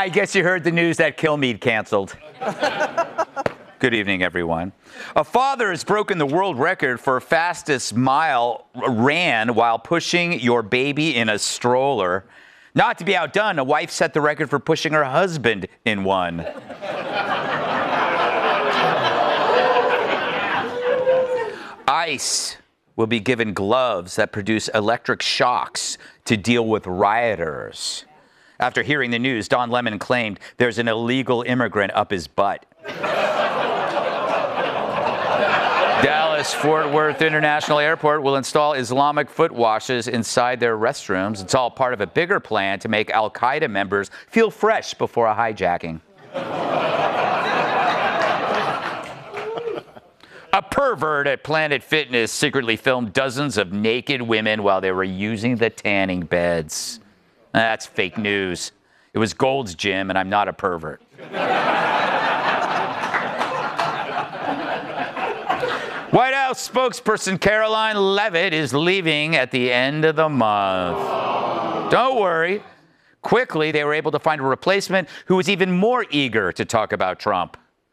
I guess you heard the news that Kilmeade canceled. Good evening, everyone. A father has broken the world record for fastest mile ran while pushing your baby in a stroller. Not to be outdone, a wife set the record for pushing her husband in one. ICE will be given gloves that produce electric shocks to deal with rioters. After hearing the news, Don Lemon claimed there's an illegal immigrant up his butt. Dallas-Fort Worth International Airport will install Islamic foot washes inside their restrooms. It's all part of a bigger plan to make al-Qaeda members feel fresh before a hijacking. A pervert at Planet Fitness secretly filmed dozens of naked women while they were using the tanning beds. That's fake news. It was Gold's Gym, and I'm not a pervert. White House spokesperson Caroline Leavitt is leaving at the end of the month. Don't worry. Quickly, they were able to find a replacement who was even more eager to talk about Trump.